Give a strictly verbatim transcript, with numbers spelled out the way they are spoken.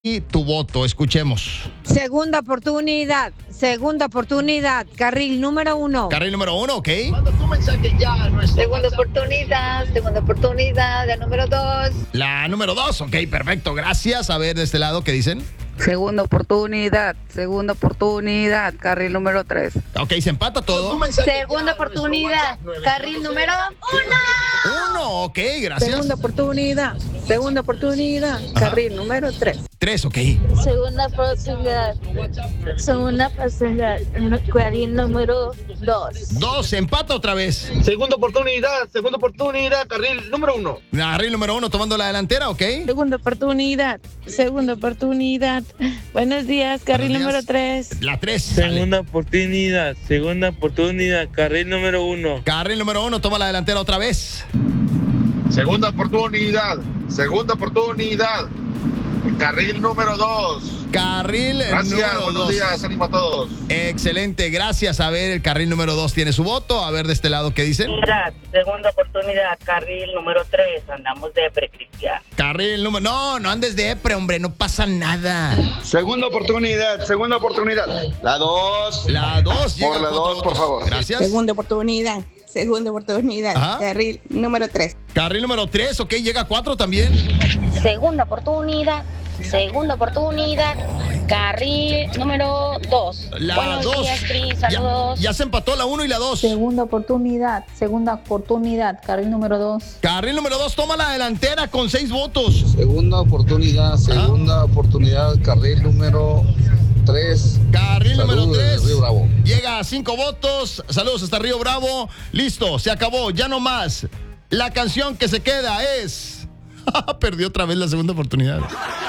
Y tu voto, escuchemos. Segunda oportunidad, segunda oportunidad, carril número uno. Carril número uno, ok. Segunda oportunidad, segunda oportunidad, la número dos. La número dos, ok, perfecto, gracias. A ver, de este lado, ¿qué dicen? Segunda oportunidad, segunda oportunidad, carril número tres. Ok, se empata todo. Segunda oportunidad, carril número uno. Uno, ok, gracias. Segunda oportunidad, segunda oportunidad, carril número tres. Tres, ok. Segunda oportunidad, segunda oportunidad, carril número dos. Dos, se empata otra vez. Segunda oportunidad, segunda oportunidad, carril número uno. Carril número uno tomando la delantera, ok. Segunda oportunidad, segunda oportunidad. Buenos días, carril Buenos días. número tres. La tres. Sale. Segunda oportunidad, segunda oportunidad, carril número uno. Carril número uno toma la delantera otra vez. Segunda oportunidad, segunda oportunidad, carril número dos. Carril Gracias, número buenos dos. días, ánimo a todos. Excelente, gracias. A ver, el carril número dos tiene su voto. A ver, de este lado, ¿qué dicen? Segunda oportunidad, carril número tres, andamos de Cristian. Carril número... No, no andes de epre, hombre, no pasa nada. Segunda oportunidad, segunda oportunidad. La dos. La dos. Por la dos, por favor. Gracias. Segunda oportunidad, segunda oportunidad, Ajá. carril número tres. Carril número tres, ok, llega a cuatro también. Segunda oportunidad, segunda oportunidad, carril número dos. La Buenos dos. días, Cris, Ya, saludos. ya se empató la uno y la dos. Segunda oportunidad, segunda oportunidad, carril número dos. Carril número dos toma la delantera con seis votos. Segunda oportunidad, segunda Ajá. oportunidad, carril número tres. Carril Saludos número tres. Río Bravo. Llega a cinco votos. Saludos hasta Río Bravo. Listo, se acabó, ya no más. La canción que se queda es... Perdió otra vez la segunda oportunidad.